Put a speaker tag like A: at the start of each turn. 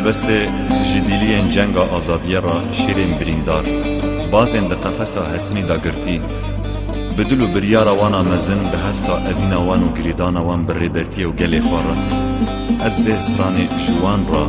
A: مبست جدیلین جنگا آزادیه را شیرین بریندار بازین ده قفصا حسنی دا گرتی بدلو بریارا وانا مزن به هستا اوینا وان و گریدانا وان بر ریبرتی و گلی خوارن از به استرانی جوان را